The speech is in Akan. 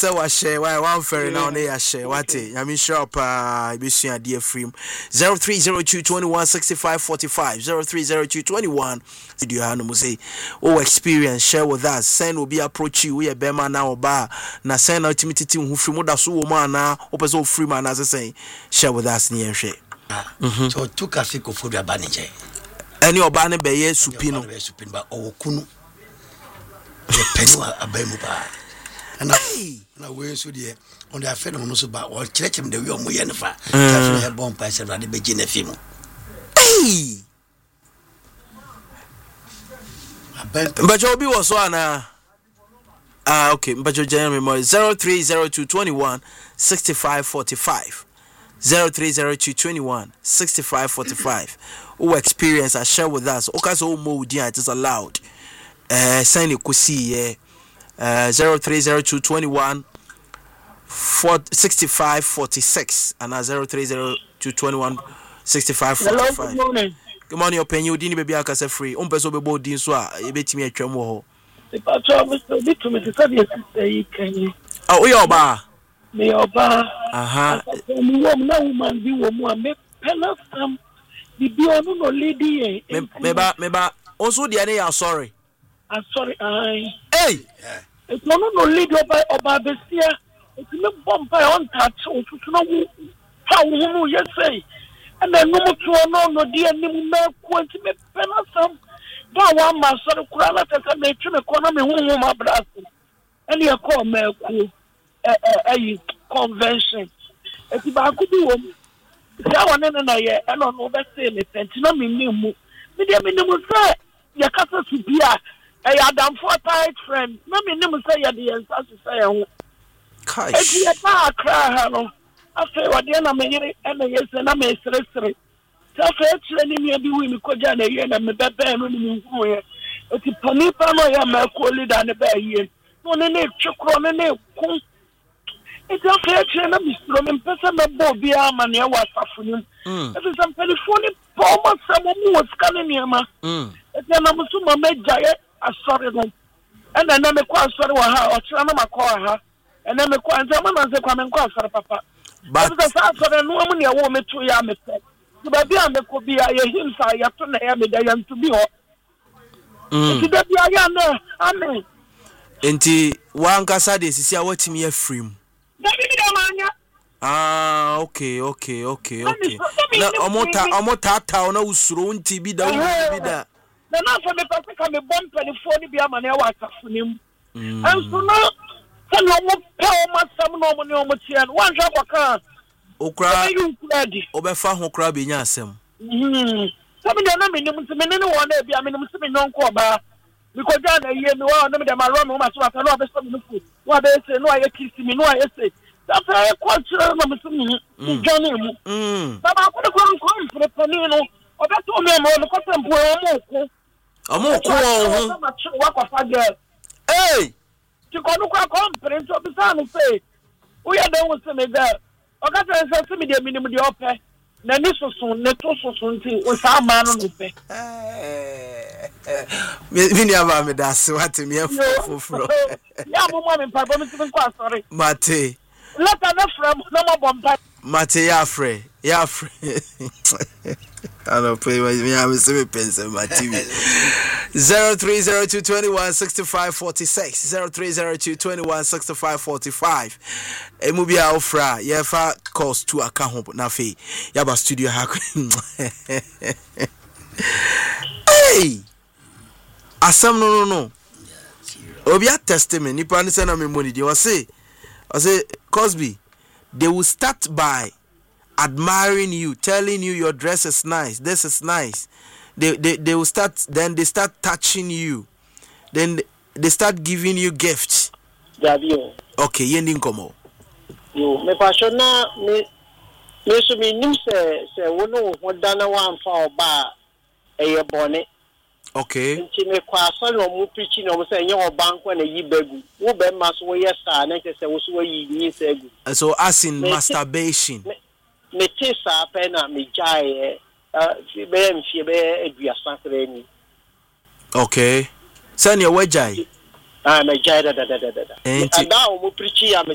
say wa share why one ferry now na ya share wate yami shop ebesua de afrim 0302216545 030221 video hanu mo say oh experience share with us send will be approach you we bema na oba na send ultimate team hu free mo da so wo ma na opeso free man as say share with us ni ehwe so tuka siko food abanije any oba ne be ye supino ba okunu ye penwa abemu ba na we so de on the affair no so ba o kirechem de we o mo ye nfa ka fe bon pa se rade be gina fimu Mbajo obi wo so ana okay Mbajo Jeremy 0302216545 0302216545 who experience and share with us okay so mo it is allowed send you could see 0302216546 and 0302216545. Good morning. Good morning, opinion. Dini baby akase free. Umpeso be bo din so a ebetimi atwam wo ho. Ah, we oba. Me oba. Aha. Me na woman bi wo mu a me penasam bi onu no lady e. Meba also the ane ya sorry. I'm sorry. Hey. It's no lady oba besia. It's me bomb by on touch. Otutu na wo how wo you say. And then no no dear nimu na kwenti me penasam. Da wa ma sorry kura na tata me twe me kona me hu ma braso. Any a call me ku convention. Eti ba ku bi wo. Sa wa na ye e no be say me penti na me nimu. Me dia me nimu say ya kasa su bia e ya dam for tight friend. Na me nimu say ya de ensa su say ho. Kai. Eti ya ba kra ha no. After what na me yire e na yes na me sere. Sa fa tire ni me bi wi mi koja na ye na me bebe no ni hu ye. Eti panipa no ya ma ko leader ne ba ye. No ne twekro ne ku. Eti afa tire na mi stro me pesa me bo bia ma ne wa safunim. Eti some telephone pomo some mu skane ne ma. Eti na musu ma mejaye asori no. And then me kwa asori wa ha o tire na makwa ha. And then me kwa nzama na nze kwa me kwa asori papa. But the asori no mu ne wo metu ya me pe. Baby am ko bia ye himsa ya to na ya me da yan to bi ho. Eti da bia ya na amen. Enti wankasa de sisi a watimi afrim. Ah, okay. Na omota na usuro nti bi da bi da. Na na so me pese ka me bomb 24 ni bia ma na wa safunim. Enso na se no mo pe o ma sam no mo ne o mo tie no wan hwa kwaka. Okra obefa ho kra be nya asem. Sabi na me nim se me ne won na bia me nim se me nonko ba. Because na ye me wa na me dem aro me ma so aka no be so me fu. Wa be se no aye kiss me no aye se. That's a culture na me se me Johnny mu. Baba ko ko prepare no. Oba to me mo no ko tempo o mo ko ho. Wa kwa fa girl. Hey. Ti ko no kwa compare so be sa no say. We are don se me girl. Oga se me de minimum de ope. Na ni soso ne to soso nti o sa ma no no pe. Me ni aba me da se wate me foforo. Ya mo mo me pa bo me ti ko asori. Mate. Let na from no mo bomba. Mate ya frɛ. I don't play with me. I'm a pencil my TV. 0302216546 0302216545. Emubia ofra yefa cost to account na fe. Yaba studio hack. Hey. Asam no. Obia testament ni pan say na me money. I say Cosby, they will start by admiring you, telling you your dress is nice, this is nice. They will start, then they start touching you, then they start giving you gifts. Okay, yending komo. Yo, me passion na me so me nim se wono ho dana wan fa oba eye bone. Okay. Nti me kwa so no mu preach no mo se enye obanko na yi bagu. Wo be ma so wo yesa na ke se wo so yi yin se egu. So as in masturbation. Me tisa pe na me jae be mfie be aduasa kra ni. Okay. Send your wejai. Me jae da. Ada o mu preach ya me